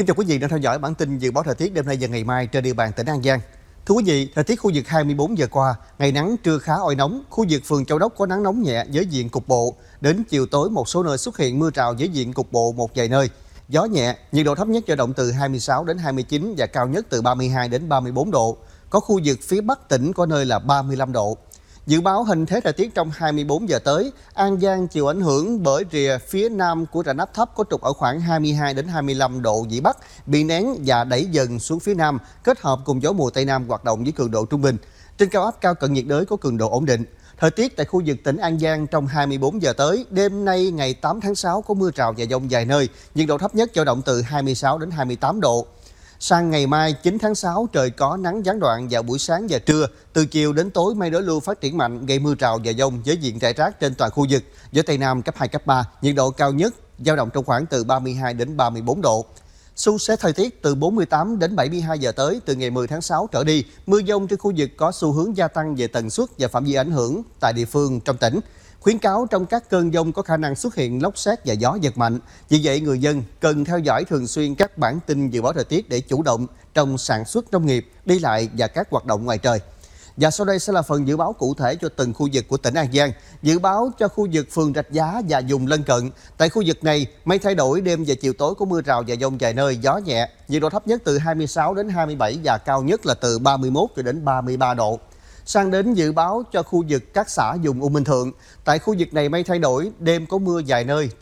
Kính chào quý vị đang theo dõi bản tin dự báo thời tiết đêm nay và ngày mai trên địa bàn tỉnh An Giang. Thưa quý vị, thời tiết khu vực 24 giờ qua, ngày nắng trưa khá oi nóng, khu vực phường Châu Đốc có nắng nóng nhẹ với diện cục bộ, đến chiều tối một số nơi xuất hiện mưa rào với diện cục bộ một vài nơi. Gió nhẹ, nhiệt độ thấp nhất dao động từ 26 đến 29 và cao nhất từ 32 đến 34 độ. Có khu vực phía Bắc tỉnh có nơi là 35 độ. Dự báo hình thế thời tiết trong 24 giờ tới, An Giang chịu ảnh hưởng bởi rìa phía nam của rãnh áp thấp có trục ở khoảng 22 đến 25 độ vĩ Bắc, bị nén và đẩy dần xuống phía nam, kết hợp cùng gió mùa Tây Nam hoạt động với cường độ trung bình. Trên cao áp cao cận nhiệt đới có cường độ ổn định. Thời tiết tại khu vực tỉnh An Giang trong 24 giờ tới, đêm nay ngày 8 tháng 6 có mưa rào và dông vài nơi, nhiệt độ thấp nhất dao động từ 26 đến 28 độ. Sang ngày mai 9 tháng 6 trời có nắng gián đoạn vào buổi sáng và trưa, từ chiều đến tối mây đối lưu phát triển mạnh gây mưa rào và dông với diện rải rác trên toàn khu vực, gió Tây Nam cấp 2, cấp 3, nhiệt độ cao nhất dao động trong khoảng từ 32 đến 34 độ. Xu thế thời tiết từ 48 đến 72 giờ tới, từ ngày 10 tháng 6 trở đi, mưa dông trên khu vực có xu hướng gia tăng về tần suất và phạm vi ảnh hưởng tại địa phương trong tỉnh. Khuyến cáo trong các cơn dông có khả năng xuất hiện lốc sét và gió giật mạnh. Vì vậy, người dân cần theo dõi thường xuyên các bản tin dự báo thời tiết để chủ động trong sản xuất nông nghiệp, đi lại và các hoạt động ngoài trời. Và sau đây sẽ là phần dự báo cụ thể cho từng khu vực của tỉnh An Giang. Dự báo cho khu vực phường Rạch Giá và vùng lân cận. Tại khu vực này, mây thay đổi, đêm và chiều tối có mưa rào và dông vài nơi, gió nhẹ. Nhiệt độ thấp nhất từ 26 đến 27 và cao nhất là từ 31 cho đến 33 độ. Sang đến dự báo cho khu vực các xã vùng U Minh Thượng. Tại khu vực này mây thay đổi, đêm có mưa vài nơi.